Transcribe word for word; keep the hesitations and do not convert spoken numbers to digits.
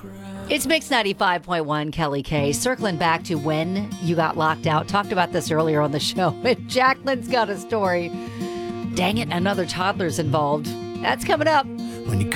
It's Mix ninety-five point one, Kelly K. Circling back to when you got locked out. Talked about this earlier on the show. And Jacqueline's got a story. Dang it, another toddler's involved. That's coming up. When you